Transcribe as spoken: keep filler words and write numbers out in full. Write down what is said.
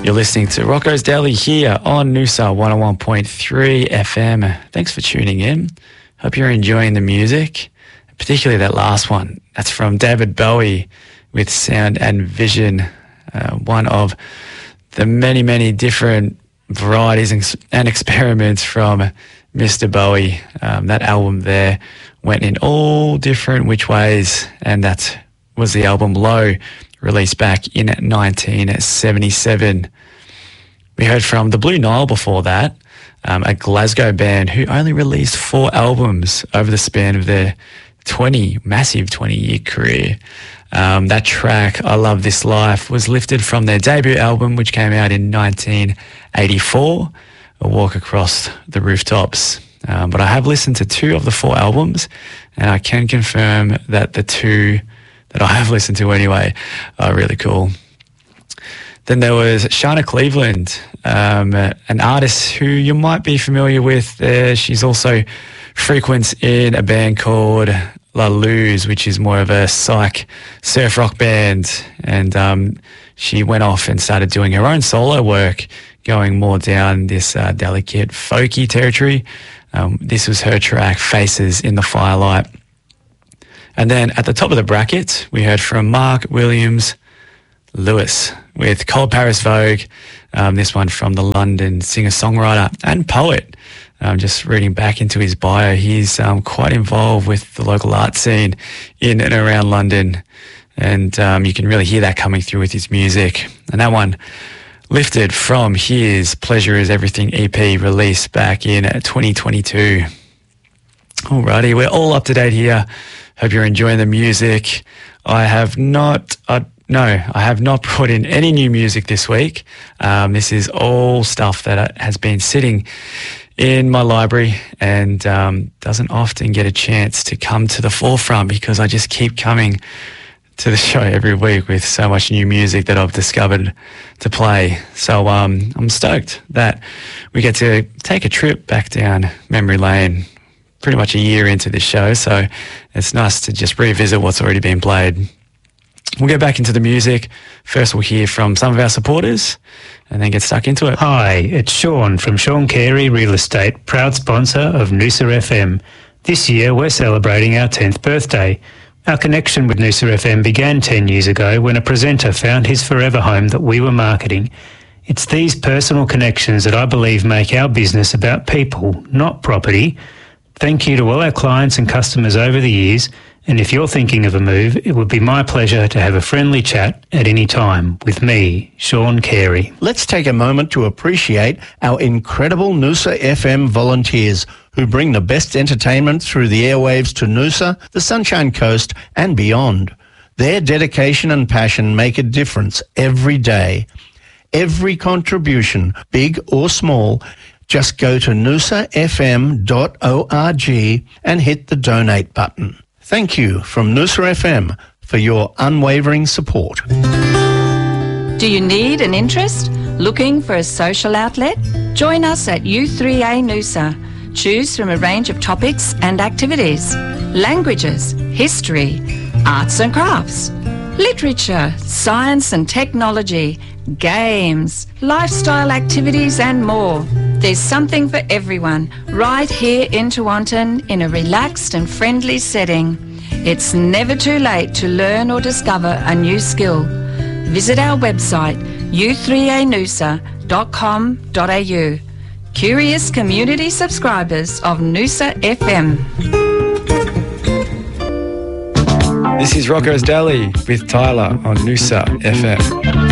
You're listening to Rocco's Daily here on Noosa one oh one point three F M. Thanks for tuning in. Hope you're enjoying the music, particularly that last one. That's from David Bowie with Sound and Vision, uh, one of the many, many different varieties and, and experiments from Mister Bowie. Um, that album there went in all different which ways, and that was the album Low, released back in nineteen seventy-seven. We heard from the Blue Nile before that, um, a Glasgow band who only released four albums over the span of their twenty, massive twenty-year career. Um, that track, I Love This Life, was lifted from their debut album, which came out in nineteen eighty-four, A Walk Across the Rooftops. Um, but I have listened to two of the four albums, and I can confirm that the two that I have listened to anyway are really cool. Then there was Shana Cleveland, um, an artist who you might be familiar with. Uh, she's also frequent in a band called La Luz, which is more of a psych surf rock band. And um, she went off and started doing her own solo work, going more down this uh, delicate folky territory. Um, this was her track, Faces in the Firelight. And then at the top of the bracket, we heard from Mark Williams Lewis with Cold Paris Vogue, um, this one from the London singer-songwriter and poet. Um, just reading back into his bio, he's um, quite involved with the local art scene in and around London, and um, you can really hear that coming through with his music. And that one lifted from his Pleasure Is Everything E P, released back in twenty twenty-two. Alrighty, we're all up to date here. Hope you're enjoying the music. I have not, uh, no, I have not brought in any new music this week. Um, this is all stuff that has been sitting in my library and um, doesn't often get a chance to come to the forefront because I just keep coming to the show every week with so much new music that I've discovered to play. So um, I'm stoked that we get to take a trip back down memory lane pretty much a year into this show, so it's nice to just revisit what's already been played. We'll get back into the music. First, we'll hear from some of our supporters and then get stuck into it. Hi, it's Sean from Sean Carey Real Estate, proud sponsor of Noosa F M. This year, we're celebrating our tenth birthday. Our connection with Noosa F M began ten years ago when a presenter found his forever home that we were marketing. It's these personal connections that I believe make our business about people, not property. Thank you to all our clients and customers over the years, and if you're thinking of a move, it would be my pleasure to have a friendly chat at any time with me, Sean Carey. Let's take a moment to appreciate our incredible Noosa F M volunteers who bring the best entertainment through the airwaves to Noosa, the Sunshine Coast and beyond. Their dedication and passion make a difference every day. Every contribution, big or small, just go to noosa f m dot org and hit the donate button. Thank you from Noosa F M for your unwavering support. Do you need an interest? Looking for a social outlet? Join us at U three A Noosa. Choose from a range of topics and activities. Languages, history, arts and crafts, literature, science and technology, games, lifestyle activities and more. There's something for everyone right here in Tewantin in a relaxed and friendly setting. It's never too late to learn or discover a new skill. Visit our website u three a noosa dot com dot a u. Curious community subscribers of Noosa F M. This is Rocco's Daily with Tyler on Noosa F M.